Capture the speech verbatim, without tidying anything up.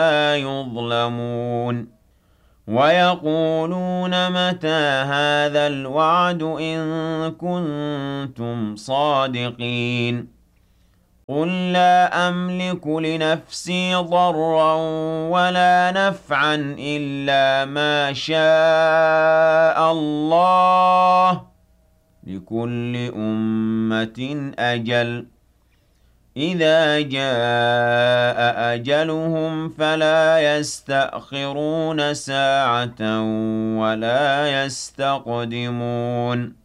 يظلمون ويقولون متى هذا الوعد إن كنتم صادقين قل لا أملك لنفسي ضرا ولا نفعا إلا ما شاء الله لكل أمة أجل إذا جاء أجلهم فلا يستأخرون ساعة ولا يستقدمون